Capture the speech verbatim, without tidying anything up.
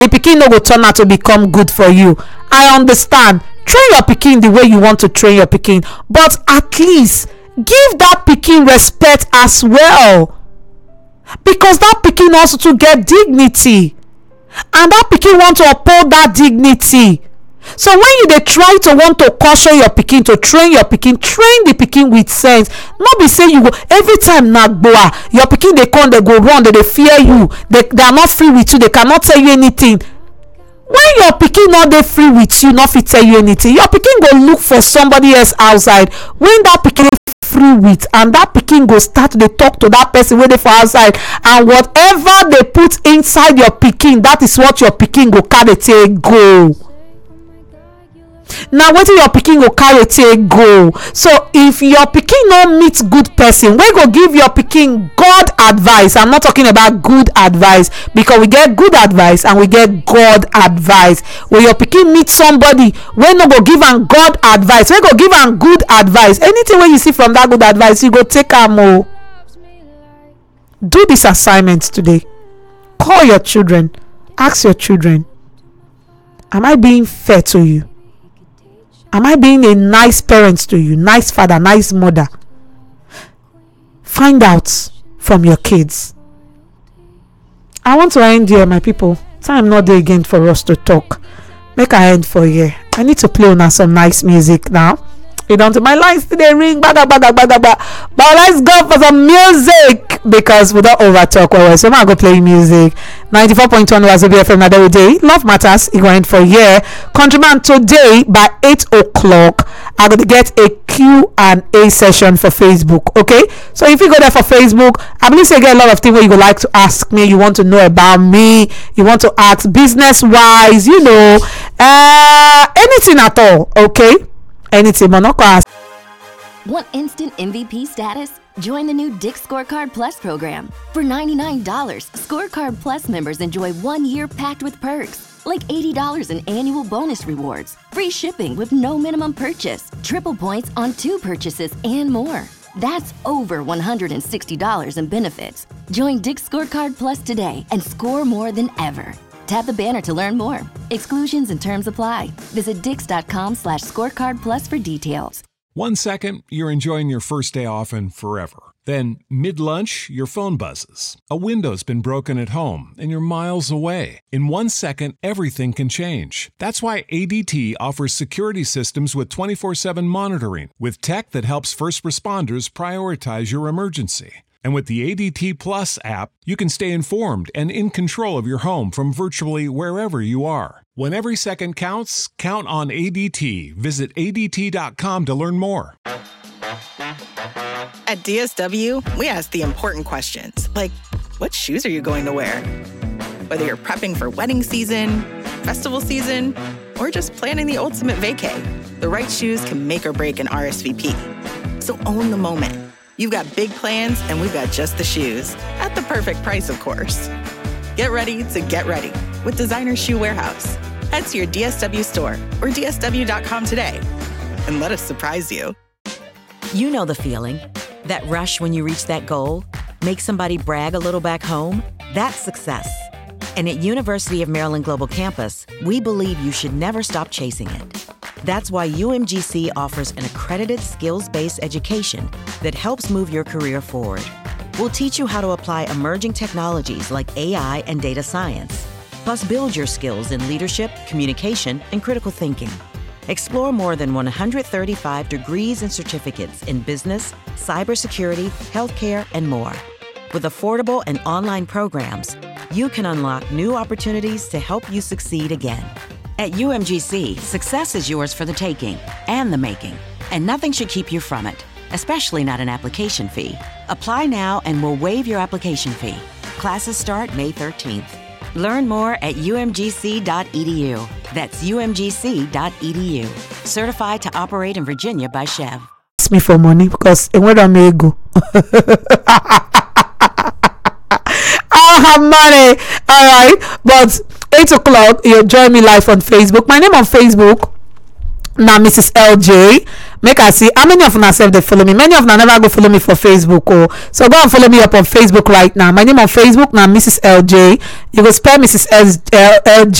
the pikin no go turn out to become good for you. I understand, train your pikin the way you want to train your pikin, but at least give that pikin respect as well, because that pikin also to get dignity, and that pikin want to uphold that dignity. So when you dey try to want to caution your pikin, to train your pikin, train the pikin with sense. Not be say you go every time na gboa your pikin dey come, they go run, they dey fear you, they, they are not free with you, they cannot tell you anything. When your pikin not dey free with you, not fit tell you anything, your pikin go look for somebody else outside when that pikin free with, and that pikin go start to dey talk to that person wey dey for outside, and whatever they put inside your pikin, that is what your pikin go carry take go. Now wetin your pikin go carry take go. So if your pikin no meet good person wey go give your pikin God advice, I'm not talking about good advice, because we get good advice and we get God advice. When your pikin meet somebody wey no go give am God advice, wey go give am good advice, anything wey you see from that good advice, you go take am. Oh, do this assignment today. Call your children, ask your children, am I being fair to you? Am I being a nice parent to you? Nice father, nice mother? Find out from your kids. I want to end here, my people. Time not there again for us to talk. Make I end for here. I need to play on some nice music now. You don't. My lines today ring, baga baga baga baga. But let's go for some music, because we don't over talk. Well, so I'm gonna go play music. ninety-four point one was a B F M another day. Love matters. You going for here. Countryman, today by eight o'clock, I'm gonna get a Q and A session for Facebook. Okay, so if you go there for Facebook, I believe you get a lot of things where you would like to ask me. You want to know about me. You want to ask business wise. You know, uh, anything at all. Okay. Anything, Monaco. Want instant M V P status? Join the new Dick's Scorecard Plus program. For ninety-nine dollars, Scorecard Plus members enjoy one year packed with perks, like eighty dollars in annual bonus rewards, free shipping with no minimum purchase, triple points on two purchases, and more. That's over one hundred sixty dollars in benefits. Join Dick's Scorecard Plus today and score more than ever. Tap the banner to learn more. Exclusions and terms apply. Visit dix.com slash scorecard plus for details. One second, you're enjoying your first day off and forever. Then, mid-lunch, your phone buzzes. A window's been broken at home and you're miles away. In one second, everything can change. That's why A D T offers security systems with twenty-four seven monitoring, with tech that helps first responders prioritize your emergency. And with the A D T Plus app, you can stay informed and in control of your home from virtually wherever you are. When every second counts, count on A D T. Visit A D T dot com to learn more. At D S W, we ask the important questions, like, what shoes are you going to wear? Whether you're prepping for wedding season, festival season, or just planning the ultimate vacay, the right shoes can make or break an R S V P. So own the moment. You've got big plans, and we've got just the shoes. At the perfect price, of course. Get ready to get ready with Designer Shoe Warehouse. Head to your D S W store or D S W dot com today and let us surprise you. You know the feeling. That rush when you reach that goal. Make somebody brag a little back home. That's success. And at University of Maryland Global Campus, we believe you should never stop chasing it. That's why U M G C offers an accredited skills-based education that helps move your career forward. We'll teach you how to apply emerging technologies like A I and data science, plus build your skills in leadership, communication, and critical thinking. Explore more than one hundred thirty-five degrees and certificates in business, cybersecurity, healthcare, and more. With affordable and online programs, you can unlock new opportunities to help you succeed again. At U M G C, success is yours for the taking and the making, and nothing should keep you from it, especially not an application fee. Apply now and we'll waive your application fee. Classes start May thirteenth. Learn more at U M G C dot E D U. That's U M G C dot E D U. Certified to operate in Virginia by Chev. Ask me for money because when I may go. I have money. All right. But eight o'clock, you join me live on Facebook. My name on Facebook na Mrs L J. Make I see how many of una sef dey follow me. Many of una never go follow me for Facebook, oh, so go and follow me up on Facebook right now. My name on Facebook na Mrs L J. You go spell Mrs L J